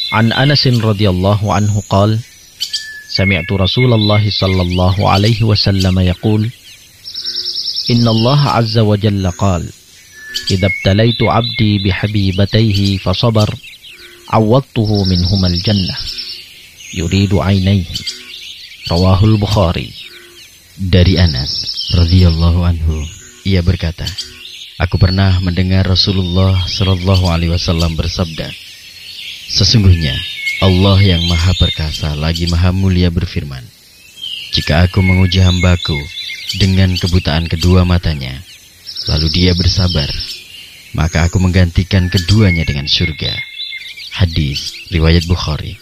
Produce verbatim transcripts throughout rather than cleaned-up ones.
An Anas radhiyallahu anhu qala sami'tu Rasulullah sallallahu alaihi wasallam yaqul Inna Allah azza wa jalla qala idza ibtalaitu 'abdi bihabibatayhi fasabar awwadtuhu minhumal jannah yuridu 'ainaihi. Rawahul Bukhari. Dari Anas radhiyallahu anhu, ia berkata, aku pernah mendengar Rasulullah sallallahu alaihi wasallam bersabda, sesungguhnya Allah yang maha perkasa lagi maha mulia berfirman, jika aku menguji hambaku dengan kebutaan kedua matanya, lalu dia bersabar, maka aku menggantikan keduanya dengan surga. Hadis riwayat Bukhari.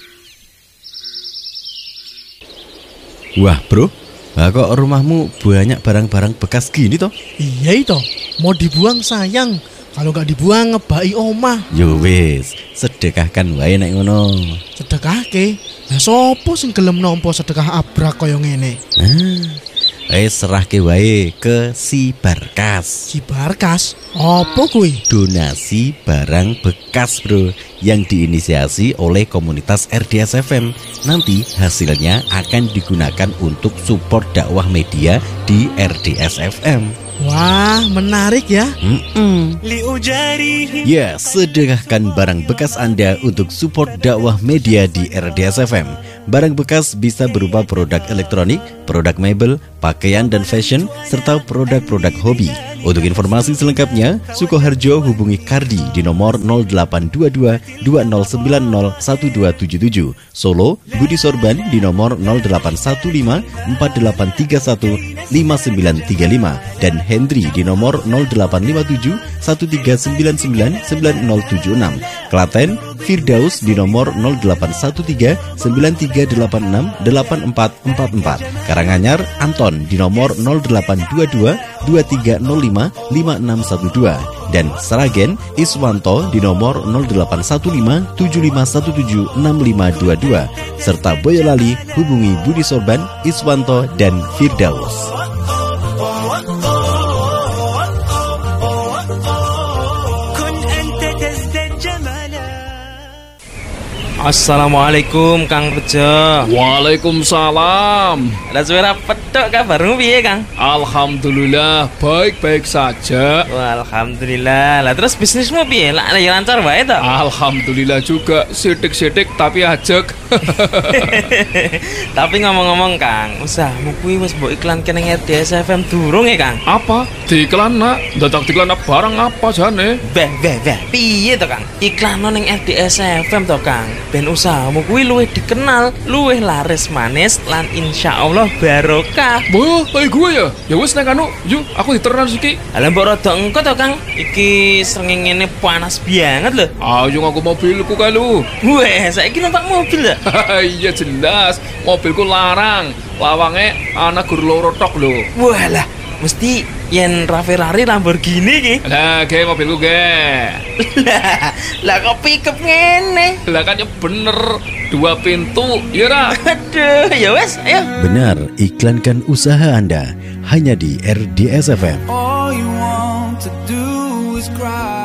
Wah bro, kok rumahmu banyak barang-barang bekas gini toh? Iya itu, mau dibuang sayang. Kalau gak dibuang ngebai omah. Yo wis, sedekahkan wae nek ngono. Sedekahke? Lah sopo sing gelem nampa sedekah abrak kaya ngene? Ah, eh serahke wae ke si Barkas. Si Barkas? Apa kuwi? Donasi barang bekas bro, yang diinisiasi oleh komunitas R D S F M. Nanti hasilnya akan digunakan untuk support dakwah media di R D S F M. Wah, menarik ya. Mm-mm. Ya, sedekahkan barang bekas Anda untuk support dakwah media di R D S F M. Barang bekas bisa berupa produk elektronik, produk mebel, pakaian dan fashion, serta produk-produk hobi. Untuk informasi selengkapnya, Sukoharjo hubungi Kardi di nomor nol delapan dua dua dua nol sembilan nol satu dua tujuh tujuh. Solo, Budi Sorban di nomor nol delapan satu lima empat delapan tiga satu lima sembilan tiga lima dan Hendri di nomor nol delapan lima tujuh satu tiga sembilan sembilan sembilan nol tujuh enam. Klaten, Firdaus di nomor nol delapan satu tiga sembilan tiga delapan enam delapan empat empat empat. Karanganyar, Anton di nomor nol delapan dua dua dua tiga nol lima lima enam satu dua dan Sragen, Iswanto di nomor nol delapan satu lima tujuh lima satu tujuh enam lima dua dua serta Boyolali hubungi Budi Sorban, Iswanto dan Firdaus. Assalamualaikum Kang Rejo. Waalaikumsalam. Lah suara petok kabarmu piye Kang? Alhamdulillah baik-baik saja. Wah, alhamdulillah. Lah terus bisnismu piye? Lah ya lancar wae to? Alhamdulillah juga, sidik-sidik tapi ajek. Tapi ngomong-ngomong Kang, usahamu kuwi wis mbok iklanke ning R D S F M durung ya Kang? Apa? Diiklan nak? Dadak diiklan barang apa jane? Beh, beh, beh. Piye to Kang? Iklan ning R D S F M to Kang. Ben usahamu kuwi luwih dikenal, luwih laris manis lan insyaallah barokah. Wah, kayak gue ya? Ya wis nek anu, yuk aku diteran siki. Lah mbok rada engko to Kang. Iki srengenge ngene panas banget lho. Ayo ngaku mobilku kae lu. Weh, saiki numpak mobil ya? Iya jelas, mobilku larang. Lawange ana gur loro tok lho. Walah, mesti yen Ferrari Lamborghini ki. Lah, ge mobilku ge. Lah, lah kok pickup ngene? Lah kan ya bener, dua pintu, ya ra? Aduh, ya wes, ayo. Benar, iklankan usaha Anda hanya di R D S F M. All you want to do is cry.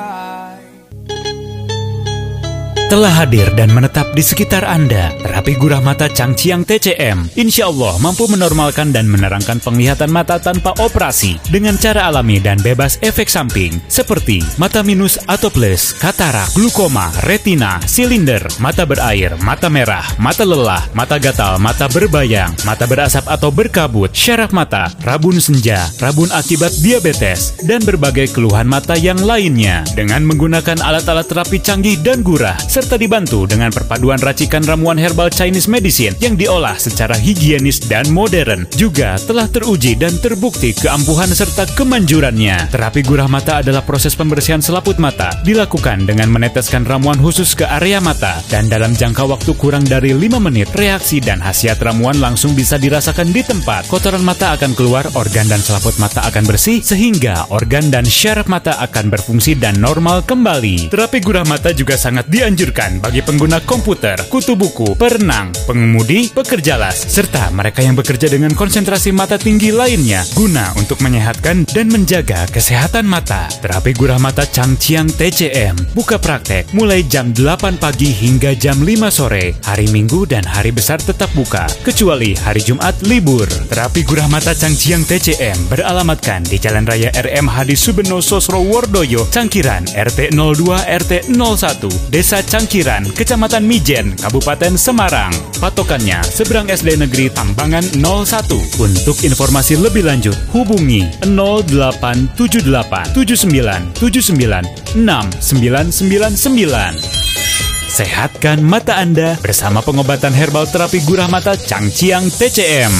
Telah hadir dan menetap di sekitar Anda, terapi gurah mata Changqiang T C M. Insya Allah mampu menormalkan dan menerangkan penglihatan mata tanpa operasi dengan cara alami dan bebas efek samping seperti mata minus atau plus, katarak, glukoma, retina, silinder, mata berair, mata merah, mata lelah, mata gatal, mata berbayang, mata berasap atau berkabut, syaraf mata, rabun senja, rabun akibat diabetes, dan berbagai keluhan mata yang lainnya dengan menggunakan alat-alat terapi canggih dan gurah, serta dibantu dengan perpaduan racikan ramuan herbal Chinese medicine yang diolah secara higienis dan modern. Juga telah teruji dan terbukti keampuhan serta kemanjurannya. Terapi gurah mata adalah proses pembersihan selaput mata, dilakukan dengan meneteskan ramuan khusus ke area mata, dan dalam jangka waktu kurang dari lima menit, reaksi dan khasiat ramuan langsung bisa dirasakan di tempat. Kotoran mata akan keluar, organ dan selaput mata akan bersih, sehingga organ dan syaraf mata akan berfungsi dan normal kembali. Terapi gurah mata juga sangat dianjurkan dianjurkan bagi pengguna komputer, kutu buku, perenang, pengemudi, pekerja las, serta mereka yang bekerja dengan konsentrasi mata tinggi lainnya guna untuk menyehatkan dan menjaga kesehatan mata. Terapi Gurah Mata Changqiang T C M buka praktek mulai jam delapan pagi hingga jam lima sore. Hari Minggu dan hari besar tetap buka, kecuali hari Jumat libur. Terapi Gurah Mata Changqiang T C M beralamatkan di Jalan Raya R M Hadi Subeno Sosrowardoyo, Cangkiran, R T nol dua R T nol satu, Desa Cangkiran, Kecamatan Mijen, Kabupaten Semarang. Patokannya seberang S D Negeri Tambangan nol satu. Untuk informasi lebih lanjut, hubungi nol delapan tujuh delapan tujuh sembilan tujuh sembilan enam sembilan sembilan sembilan. Sehatkan mata Anda bersama pengobatan herbal terapi Gurah Mata Changqiang T C M.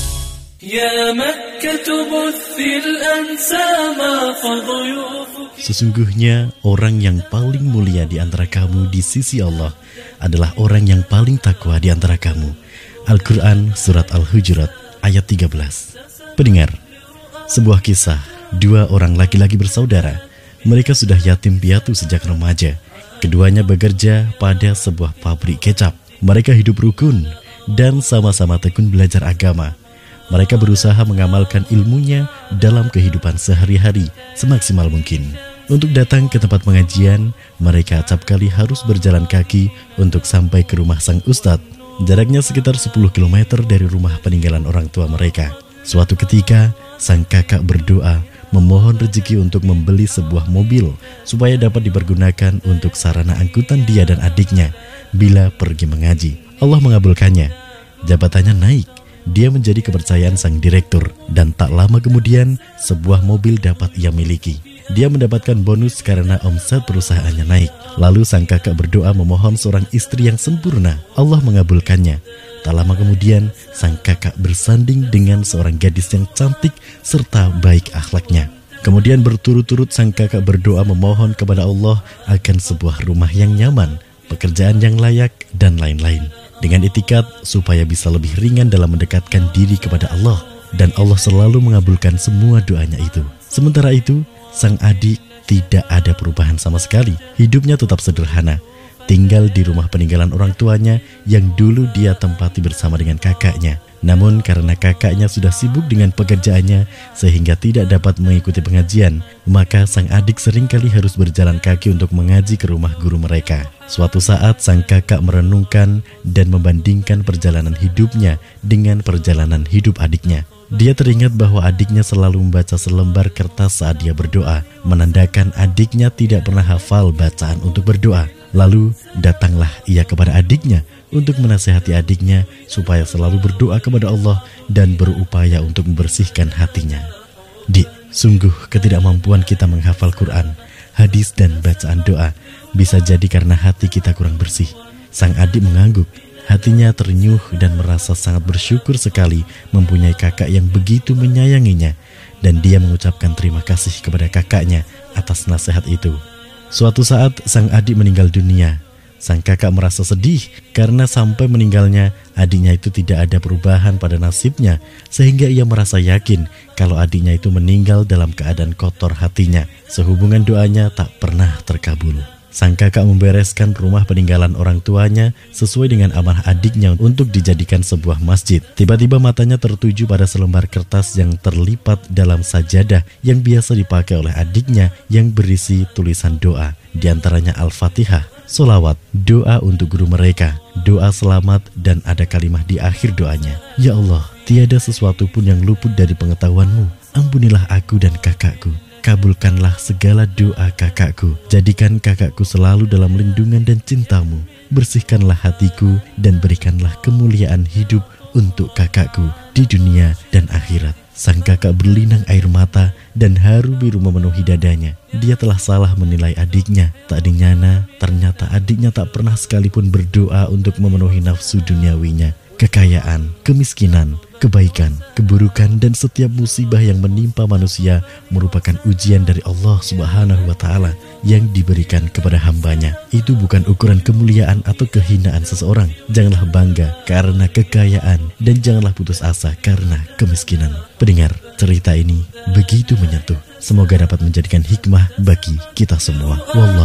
Sesungguhnya orang yang paling mulia di antara kamu di sisi Allah adalah orang yang paling takwa di antara kamu. Al-Quran Surat Al-Hujurat ayat tiga belas. Pendengar, sebuah kisah, dua orang laki-laki bersaudara. Mereka sudah yatim piatu sejak remaja. Keduanya bekerja pada sebuah pabrik kecap. Mereka hidup rukun dan sama-sama tekun belajar agama. Mereka berusaha mengamalkan ilmunya dalam kehidupan sehari-hari semaksimal mungkin. Untuk datang ke tempat pengajian, mereka acap kali harus berjalan kaki untuk sampai ke rumah sang ustadz. Jaraknya sekitar sepuluh kilometer dari rumah peninggalan orang tua mereka. Suatu ketika, sang kakak berdoa memohon rezeki untuk membeli sebuah mobil supaya dapat dipergunakan untuk sarana angkutan dia dan adiknya bila pergi mengaji. Allah mengabulkannya. Jabatannya naik. Dia menjadi kepercayaan sang direktur dan tak lama kemudian sebuah mobil dapat ia miliki. Dia mendapatkan bonus karena omset perusahaannya naik. Lalu sang kakak berdoa memohon seorang istri yang sempurna. Allah mengabulkannya. Tak lama kemudian sang kakak bersanding dengan seorang gadis yang cantik serta baik akhlaknya. Kemudian berturut-turut sang kakak berdoa memohon kepada Allah akan sebuah rumah yang nyaman, pekerjaan yang layak, dan lain-lain. Dengan itikat supaya bisa lebih ringan dalam mendekatkan diri kepada Allah. Dan Allah selalu mengabulkan semua doanya itu. Sementara itu, sang adik tidak ada perubahan sama sekali. Hidupnya tetap sederhana. Tinggal di rumah peninggalan orang tuanya yang dulu dia tempati bersama dengan kakaknya. Namun karena kakaknya sudah sibuk dengan pekerjaannya sehingga tidak dapat mengikuti pengajian, maka sang adik seringkali harus berjalan kaki untuk mengaji ke rumah guru mereka. Suatu saat sang kakak merenungkan dan membandingkan perjalanan hidupnya dengan perjalanan hidup adiknya. Dia teringat bahwa adiknya selalu membaca selembar kertas saat dia berdoa, menandakan adiknya tidak pernah hafal bacaan untuk berdoa. Lalu datanglah ia kepada adiknya untuk menasihati adiknya supaya selalu berdoa kepada Allah dan berupaya untuk membersihkan hatinya. Dik, sungguh ketidakmampuan kita menghafal Quran, hadis dan bacaan doa bisa jadi karena hati kita kurang bersih. Sang adik mengangguk. Hatinya ternyuh dan merasa sangat bersyukur sekali mempunyai kakak yang begitu menyayanginya. Dan dia mengucapkan terima kasih kepada kakaknya atas nasihat itu. Suatu saat sang adik meninggal dunia. Sang kakak merasa sedih karena sampai meninggalnya adiknya itu tidak ada perubahan pada nasibnya. Sehingga ia merasa yakin kalau adiknya itu meninggal dalam keadaan kotor hatinya. Sehubungan doanya tak pernah terkabul. Sang kakak membereskan rumah peninggalan orang tuanya sesuai dengan amanah adiknya untuk dijadikan sebuah masjid. Tiba-tiba matanya tertuju pada selembar kertas yang terlipat dalam sajadah yang biasa dipakai oleh adiknya yang berisi tulisan doa. Di antaranya Al-Fatihah, solawat, doa untuk guru mereka, doa selamat, dan ada kalimat di akhir doanya. Ya Allah, tiada sesuatu pun yang luput dari pengetahuan-Mu. Ampunilah aku dan kakakku. Kabulkanlah segala doa kakakku. Jadikan kakakku selalu dalam lindungan dan cinta-Mu. Bersihkanlah hatiku dan berikanlah kemuliaan hidup untuk kakakku di dunia dan akhirat. Sang kakak berlinang air mata dan haru biru memenuhi dadanya. Dia telah salah menilai adiknya. Tak dinyana, ternyata adiknya tak pernah sekalipun berdoa untuk memenuhi nafsu duniawinya. Kekayaan, kemiskinan, kebaikan, keburukan, dan setiap musibah yang menimpa manusia merupakan ujian dari Allah Subhanahu wa Ta'ala yang diberikan kepada hambanya. Itu bukan ukuran kemuliaan atau kehinaan seseorang. Janganlah bangga karena kekayaan dan janganlah putus asa karena kemiskinan. Pendengar, cerita ini begitu menyentuh. Semoga dapat menjadikan hikmah bagi kita semua. Wallah.